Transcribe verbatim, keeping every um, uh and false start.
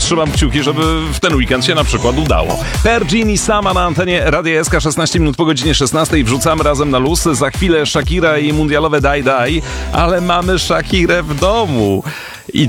trzymam kciuki, żeby w ten weekend się na przykład udało. Pergini sama na antenie Radia S K, szesnaście minut po godzinie szesnastej. Wrzucamy razem na luz. Za chwilę Shakira i mundialowe Daj Daj, ale mamy Shakirę w domu.